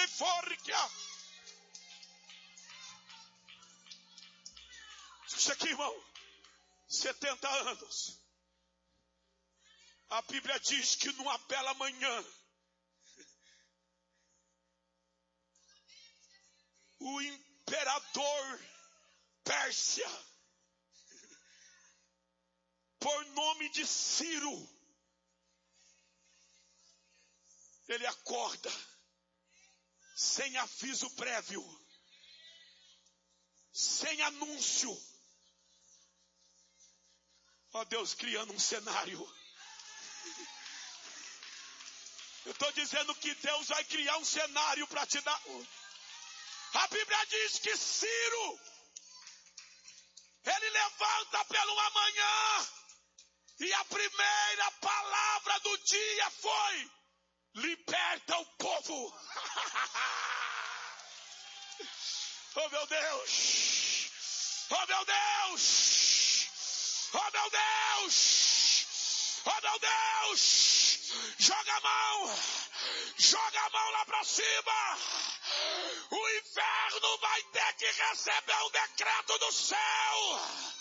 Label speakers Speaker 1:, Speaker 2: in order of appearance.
Speaker 1: forca. Isso aqui, irmão, 70 anos. A Bíblia diz que numa bela manhã, o imperador Pérsia, por nome de Ciro, ele acorda sem aviso prévio, sem anúncio. Ó Deus, criando um cenário. Eu estou dizendo que Deus vai criar um cenário para te dar. A Bíblia diz que Ciro, ele levanta pela uma manhã, e a primeira palavra do dia foi: liberta o povo. Oh meu Deus, oh meu Deus, oh meu Deus, oh meu Deus. Joga a mão lá pra cima. O inferno vai ter que receber um decreto do céu.